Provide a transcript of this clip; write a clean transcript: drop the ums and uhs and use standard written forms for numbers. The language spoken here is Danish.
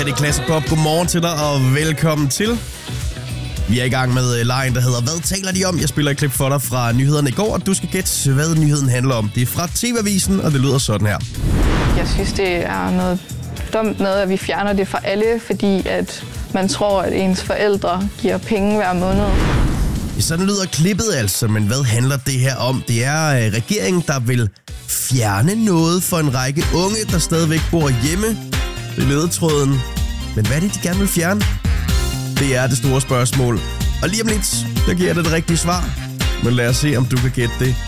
det er Classic Pop. Godmorgen til dig, og velkommen til. Vi er i gang med lejen, der hedder Hvad taler de om? Jeg spiller et klip for dig fra nyhederne i går, og du skal gætte, hvad nyheden handler om. Det er fra TV-avisen, og det lyder sådan her. Jeg synes, det er noget dumt noget, at vi fjerner det fra alle, fordi at man tror, at ens forældre giver penge hver måned. Ja, sådan lyder klippet altså, men hvad handler det her om? Det er regeringen, der vil fjerne noget for en række unge, der stadigvæk bor hjemme. Det er ledetråden. Men hvad er det, de gerne vil fjerne? Det er det store spørgsmål. Og lige om lidt, der giver jeg dig det rigtige svar. Men lad os se, om du kan gætte det